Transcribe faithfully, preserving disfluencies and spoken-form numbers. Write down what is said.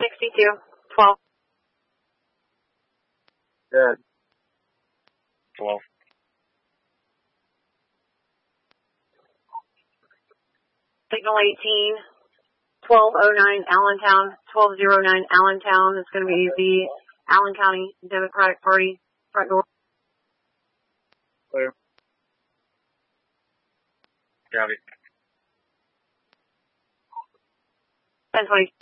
sixty-two, twelve. Good. twelve. Signal eighteen, twelve oh nine Allentown, twelve oh nine Allentown. It's going to be the Allen County Democratic Party front door. Clear. Copy. ten twenty.